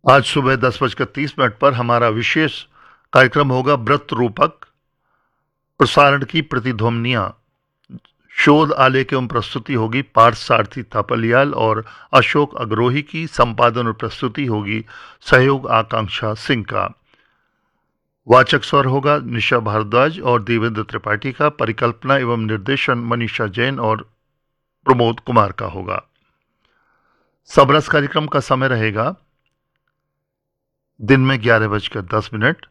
आज सुबह 10:30 पर हमारा विशेष कार्यक्रम होगा व्रत रूपक प्रसारण की प्रतिध्वनियां। शोध आलेख एवं प्रस्तुति होगी पार्थ सारथी थापलियाल और अशोक अग्रोही की। संपादन और प्रस्तुति होगी सहयोग आकांक्षा सिंह का। वाचक स्वर होगा निशा भारद्वाज और देवेंद्र त्रिपाठी का। परिकल्पना एवं निर्देशन मनीषा जैन और प्रमोद कुमार का होगा। सबरस कार्यक्रम का समय रहेगा दिन में 11:10।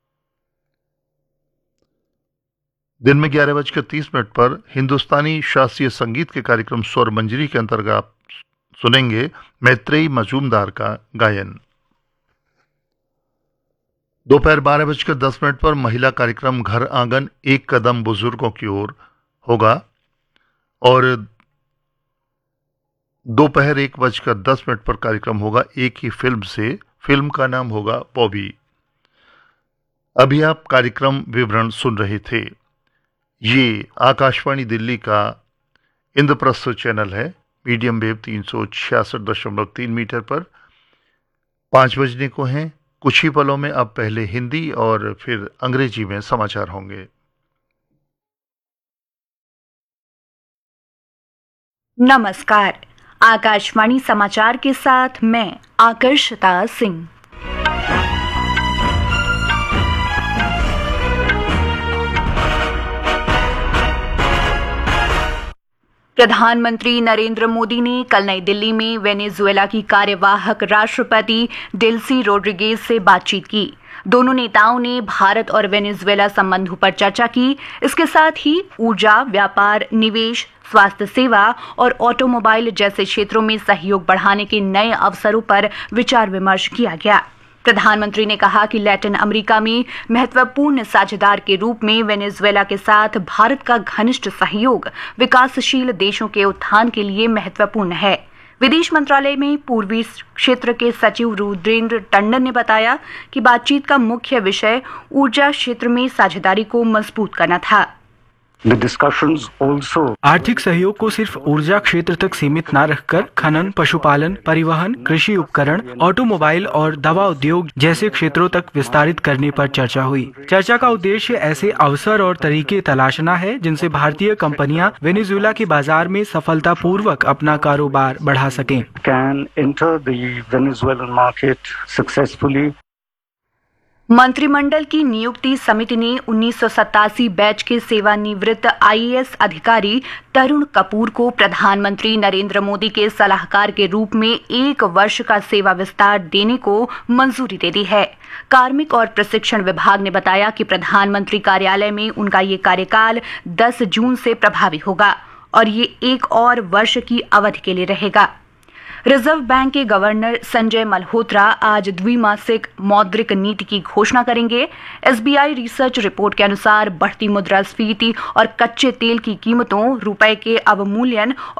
दिन में 11:30 पर हिंदुस्तानी शास्त्रीय संगीत के कार्यक्रम स्वर मंजरी के अंतर्गत आप सुनेंगे मैत्रेयी मजूमदार का गायन। दोपहर 12:10 पर महिला कार्यक्रम घर आंगन एक कदम बुजुर्गों की ओर होगा और दोपहर 1:10 पर कार्यक्रम होगा एक ही फिल्म से। फिल्म का नाम होगा बॉबी। अभी आप कार्यक्रम विवरण सुन रहे थे। ये आकाशवाणी दिल्ली का इंद्रप्रस्थ चैनल है, मीडियम वेव 366.3 मीटर पर। 5 बजने को हैं। कुछ ही पलों में अब पहले हिंदी और फिर अंग्रेजी में समाचार होंगे। नमस्कार, आकाशवाणी समाचार के साथ मैं आकर्षिता सिंह। प्रधानमंत्री नरेंद्र मोदी ने कल नई दिल्ली में वेनेजुएला की कार्यवाहक राष्ट्रपति डेल्सी रोड्रिगेज से बातचीत की। दोनों नेताओं ने भारत और वेनेजुएला संबंधों पर चर्चा की। इसके साथ ही ऊर्जा, व्यापार, निवेश, स्वास्थ्य सेवा और ऑटोमोबाइल जैसे क्षेत्रों में सहयोग बढ़ाने के नए अवसरों पर विचार विमर्श किया गया। प्रधानमंत्री ने कहा कि लैटिन अमेरिका में महत्वपूर्ण साझेदार के रूप में वेनेजुएला के साथ भारत का घनिष्ठ सहयोग विकासशील देशों के उत्थान के लिए महत्वपूर्ण है। विदेश मंत्रालय में पूर्वी क्षेत्र के सचिव रुद्रेंद्र टंडन ने बताया कि बातचीत का मुख्य विषय ऊर्जा क्षेत्र में साझेदारी को मजबूत करना था। आर्थिक सहयोग को सिर्फ ऊर्जा क्षेत्र तक सीमित न रखकर खनन, पशुपालन, परिवहन, कृषि उपकरण, ऑटोमोबाइल और दवा उद्योग जैसे क्षेत्रों तक विस्तारित करने पर चर्चा हुई। चर्चा का उद्देश्य ऐसे अवसर और तरीके तलाशना है जिनसे भारतीय कंपनियां वेनेजुएला के बाजार में सफलतापूर्वक अपना कारोबार बढ़ा सकें। मंत्रिमंडल की नियुक्ति समिति ने 1987 बैच के सेवानिवृत्त आईएएस अधिकारी तरुण कपूर को प्रधानमंत्री नरेंद्र मोदी के सलाहकार के रूप में 1 वर्ष का सेवा विस्तार देने को मंजूरी दे दी है। कार्मिक और प्रशिक्षण विभाग ने बताया कि प्रधानमंत्री कार्यालय में उनका ये कार्यकाल 10 जून से प्रभावी होगा और ये 1 और वर्ष की अवधि के लिए रहेगा। रिजर्व बैंक के गवर्नर संजय मल्होत्रा आज द्विमासिक मौद्रिक नीति की घोषणा करेंगे। एसबीआई रिसर्च रिपोर्ट के अनुसार बढ़ती मुद्रास्फीति और कच्चे तेल की कीमतों, रुपए के अवमूल्यन